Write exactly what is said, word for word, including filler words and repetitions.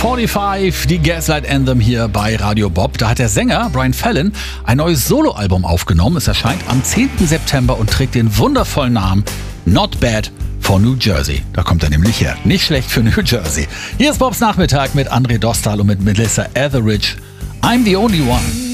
fünfundvierzig, die Gaslight Anthem hier bei Radio Bob. Da hat der Sänger Brian Fallon ein neues Soloalbum aufgenommen. Es erscheint am zehnten September und trägt den wundervollen Namen Not Bad for New Jersey. Da kommt er nämlich her. Nicht schlecht für New Jersey. Hier ist Bobs Nachmittag mit André Dostal und mit Melissa Etheridge. I'm the only one.